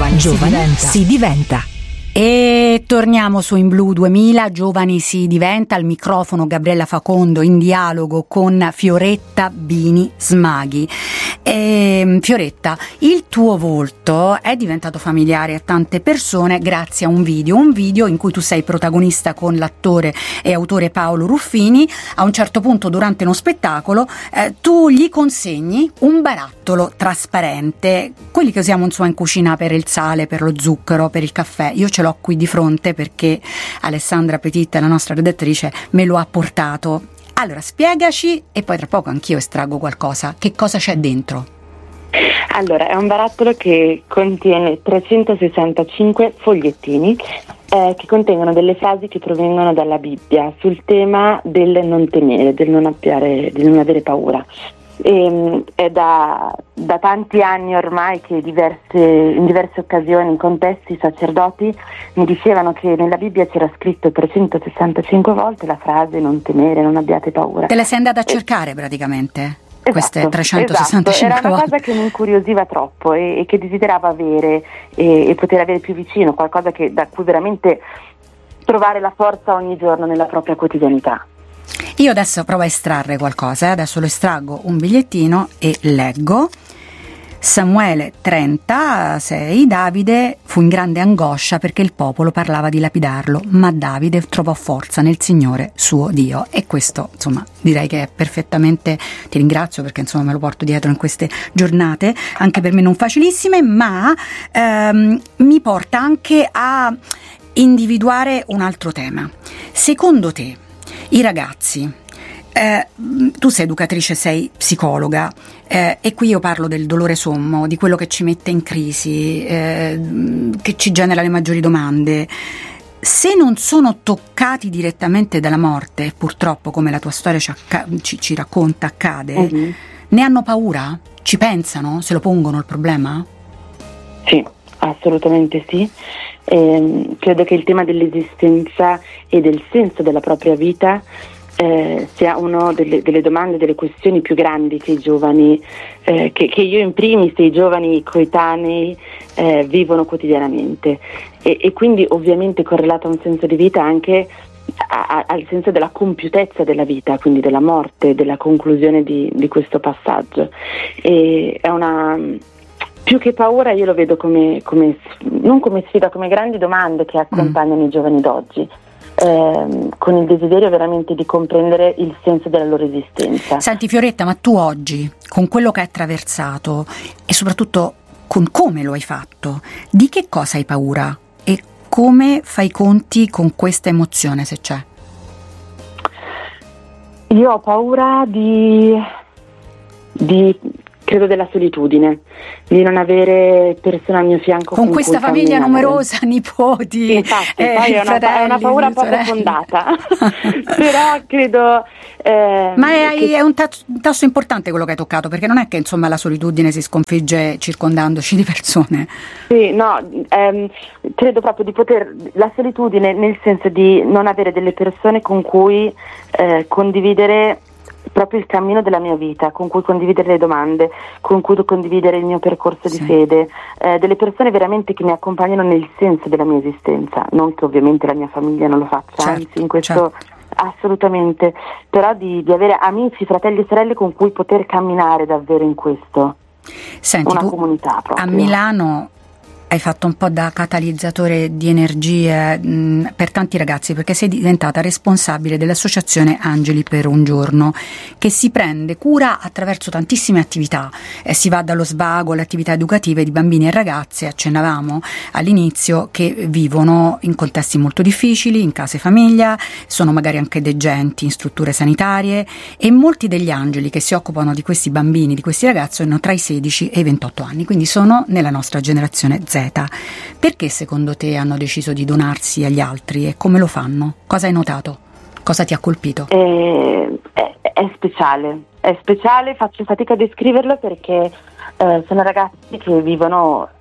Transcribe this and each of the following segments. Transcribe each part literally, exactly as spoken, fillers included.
Giovani, Giovani si, diventa. si diventa. E torniamo su In Blu duemila, Giovani si diventa, al microfono Gabriella Facondo in dialogo con Fioretta Bini Smaghi. E, Fioretta, il tuo volto è diventato familiare a tante persone grazie a un video, un video in cui tu sei protagonista con l'attore e autore Paolo Ruffini. A un certo punto durante uno spettacolo eh, tu gli consegni un barattolo trasparente, quelli che usiamo insomma in cucina per il sale, per lo zucchero, per il caffè. Io ce l'ho qui di fronte perché Alessandra Petit, la nostra redattrice, me lo ha portato. Allora spiegaci e poi tra poco anch'io estraggo qualcosa. Che cosa c'è dentro? Allora, è un barattolo che contiene trecentosessantacinque fogliettini eh, che contengono delle frasi che provengono dalla Bibbia sul tema del non temere, del non abbiare, del non avere paura. E, è da, da tanti anni ormai che diverse, in diverse occasioni, in contesti, i sacerdoti mi dicevano che nella Bibbia c'era scritto trecentosessantacinque volte la frase non temere, non abbiate paura. Te le sei andata a cercare praticamente? Esatto, queste trecentosessantacinque esatto. Era una cosa che mi incuriosiva troppo e, e che desideravo avere e, e poter avere più vicino, qualcosa che, da cui veramente trovare la forza ogni giorno nella propria quotidianità. Io adesso provo a estrarre qualcosa, eh? Adesso lo estraggo un bigliettino e leggo. Samuele trentasei, Davide fu in grande angoscia perché il popolo parlava di lapidarlo, ma Davide trovò forza nel Signore suo Dio. E questo insomma direi che è perfettamente, ti ringrazio perché insomma me lo porto dietro in queste giornate, anche per me non facilissime, ma ehm, mi porta anche a individuare un altro tema. Secondo te i ragazzi, eh, tu sei educatrice, sei psicologa, eh, e qui io parlo del dolore sommo, di quello che ci mette in crisi, eh, che ci genera le maggiori domande. Se non sono toccati direttamente dalla morte, purtroppo come la tua storia ci, acca- ci, ci racconta accade, mm-hmm. ne hanno paura? Ci pensano? Se lo pongono il problema? Sì, assolutamente sì. Eh, credo che il tema dell'esistenza e del senso della propria vita eh, sia una delle, delle domande, delle questioni più grandi che i giovani, eh, che, che io in primis e i giovani coetanei eh, vivono quotidianamente e, e quindi ovviamente correlato a un senso di vita anche a, a, al senso della compiutezza della vita, quindi della morte, della conclusione di, di questo passaggio. E è una più che paura io lo vedo come, come non come sfida, come grandi domande che accompagnano mm. i giovani d'oggi, ehm, con il desiderio veramente di comprendere il senso della loro esistenza. Senti Fioretta, ma tu oggi, con quello che hai attraversato e soprattutto con come lo hai fatto, di che cosa hai paura e come fai i conti con questa emozione, se c'è? Io ho paura di... di credo della solitudine, di non avere persone al mio fianco con, con questa famiglia camminare. Numerosa, nipoti, infatti, eh, poi è una, fratelli, è una paura poco sorelle. fondata però credo eh, ma è, che... è un tasto importante quello che hai toccato, perché non è che insomma la solitudine si sconfigge circondandoci di persone. Sì, no, ehm, credo proprio di poter, la solitudine nel senso di non avere delle persone con cui eh, condividere proprio il cammino della mia vita, con cui condividere le domande, con cui condividere il mio percorso di sì. fede, eh, delle persone veramente che mi accompagnano nel senso della mia esistenza, non che ovviamente la mia famiglia non lo faccia, certo, anzi in questo certo. assolutamente, però di, di avere amici, fratelli e sorelle con cui poter camminare davvero in questo. Senti, una tu comunità proprio. A Milano hai fatto un po' da catalizzatore di energie mh, per tanti ragazzi, perché sei diventata responsabile dell'associazione Angeli per un giorno, che si prende cura attraverso tantissime attività, eh, si va dallo svago alle attività educative di bambini e ragazze, accennavamo all'inizio, che vivono in contesti molto difficili, in case famiglia, sono magari anche degenti in strutture sanitarie, e molti degli angeli che si occupano di questi bambini, di questi ragazzi, hanno tra i sedici e i ventotto anni, quindi sono nella nostra generazione Z. Perché secondo te hanno deciso di donarsi agli altri e come lo fanno? Cosa hai notato? Cosa ti ha colpito? È, è, è speciale, è speciale, faccio fatica a descriverlo perché eh, sono ragazzi che vivono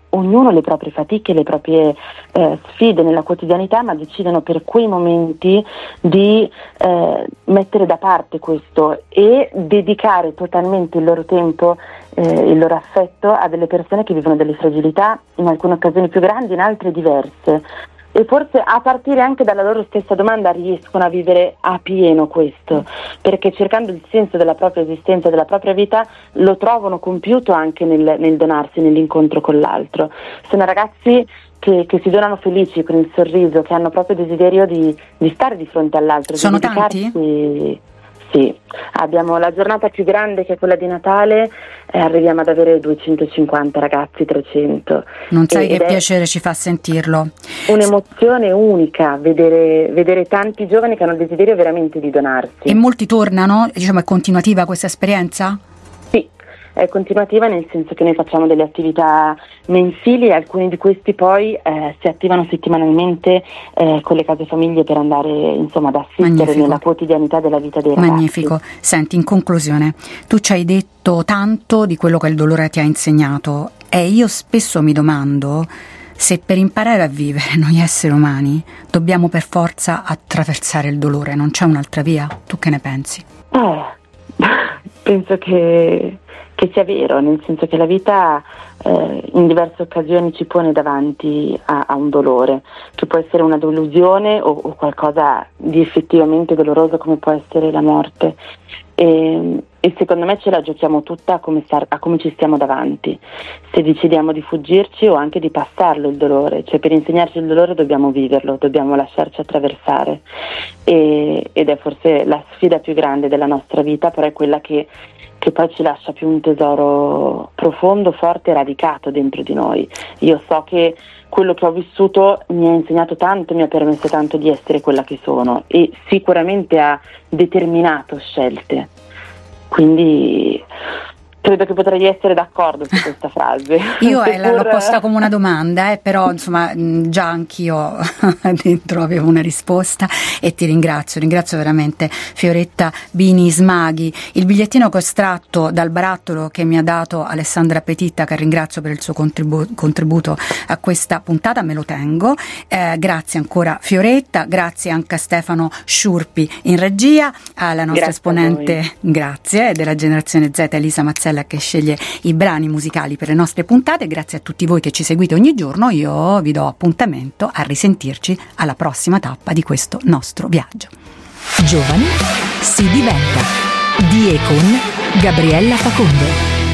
ognuno le proprie fatiche, le proprie eh, sfide nella quotidianità, ma decidono per quei momenti di eh, mettere da parte questo e dedicare totalmente il loro tempo, eh, il loro affetto a delle persone che vivono delle fragilità, in alcune occasioni più grandi, in altre diverse. E forse a partire anche dalla loro stessa domanda riescono a vivere a pieno questo, perché cercando il senso della propria esistenza, della propria vita, lo trovano compiuto anche nel, nel donarsi, nell'incontro con l'altro. Sono ragazzi che, che si donano felici, con il sorriso, che hanno proprio desiderio di, di stare di fronte all'altro. Sono di dedicarsi... tanti? Sì, abbiamo la giornata più grande che è quella di Natale, e arriviamo ad avere duecentocinquanta ragazzi, trecento. Non sai e, che piacere ci fa sentirlo. Un'emozione unica vedere, vedere tanti giovani che hanno il desiderio veramente di donarsi. E molti tornano? Diciamo, è continuativa questa esperienza? Sì, è continuativa nel senso che noi facciamo delle attività mensili e alcuni di questi poi eh, si attivano settimanalmente eh, con le case famiglie per andare insomma ad assistere Magnifico. Nella quotidianità della vita dei ragazzi. Magnifico. Senti, in conclusione, tu ci hai detto tanto di quello che il dolore ti ha insegnato e io spesso mi domando se per imparare a vivere noi esseri umani dobbiamo per forza attraversare il dolore, non c'è un'altra via? Tu che ne pensi? Eh, penso che che sia vero, nel senso che la vita eh, in diverse occasioni ci pone davanti a, a un dolore, che può essere una delusione o, o qualcosa di effettivamente doloroso come può essere la morte. E, e secondo me ce la giochiamo tutta a come, star, a come ci stiamo davanti, se decidiamo di fuggirci o anche di passarlo il dolore, cioè per insegnarci il dolore dobbiamo viverlo, dobbiamo lasciarci attraversare e, ed è forse la sfida più grande della nostra vita, però è quella che che poi ci lascia più un tesoro profondo, forte e radicato dentro di noi. Io so che quello che ho vissuto mi ha insegnato tanto, mi ha permesso tanto di essere quella che sono e sicuramente ha determinato scelte. Quindi credo che potrei essere d'accordo su questa frase. Io eh, Seppur... l'ho posta come una domanda, eh, però insomma già anch'io dentro avevo una risposta e ti ringrazio, ringrazio veramente Fioretta Bini Smaghi. Il bigliettino che ho estratto dal barattolo che mi ha dato Alessandra Petitta, che ringrazio per il suo contribu- contributo a questa puntata, me lo tengo. Eh, grazie ancora Fioretta, grazie anche a Stefano Sciurpi in regia, alla nostra grazie esponente, grazie, della generazione Z, Elisa Mazzella, che sceglie i brani musicali per le nostre puntate. Grazie a tutti voi che ci seguite ogni giorno. Io vi do appuntamento a risentirci alla prossima tappa di questo nostro viaggio. Giovani si diventa, di e con Gabriella Facondo.